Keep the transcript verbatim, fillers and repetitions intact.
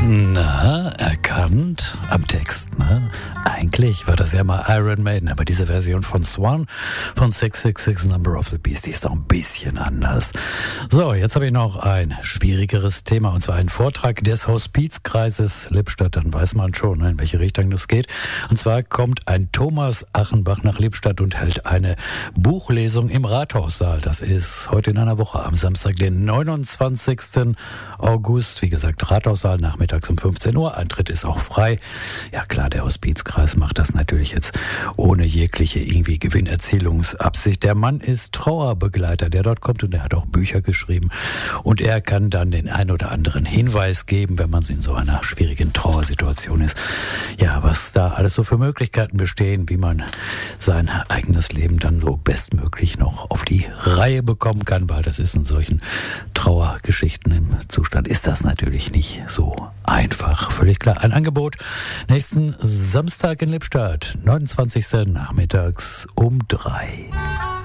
Na, erkannt am Text, ne? Eigentlich war das ja mal Iron Maiden, aber diese Version von Swan von six six six Number of the Beast, die ist doch ein bisschen anders. So, jetzt habe ich noch ein schwierigeres Thema, und zwar einen Vortrag des Hospizkreises Lippstadt. Dann weiß man schon, ne, in welche Richtung das geht. Und zwar kommt ein Thomas Achenbach nach Lippstadt und hält eine Buchlesung im Rathaussaal. Das ist heute in einer Woche, am Samstag, den neunundzwanzigsten August. Wie gesagt, Rathaussaal, nachmittags um fünfzehn Uhr. Eintritt ist auch frei. Ja klar, der Hospizkreis macht das natürlich jetzt ohne jegliche irgendwie Gewinnerzielungsabsicht. Der Mann ist Trauerbegleiter, der dort kommt, und er hat auch Bücher geschrieben. Und er kann dann den ein oder anderen Hinweis geben, wenn man in so einer schwierigen Trauersituation ist. Ja, was da alles so für Möglichkeiten bestehen, wie man sein eigenes Leben dann so bestmöglich noch auf die Reihe bekommen kann, weil das ist in solchen Trauergeschichten im Zustand ist das natürlich nicht so einfach. Völlig klar. Ein Angebot nächsten Samstag in Lippstadt, neunundzwanzigsten nachmittags um drei.